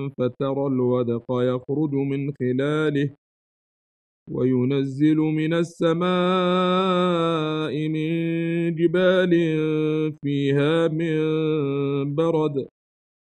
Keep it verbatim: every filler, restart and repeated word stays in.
فترى الودق يخرج من خلاله وينزل من السماء من جبال فيها من برد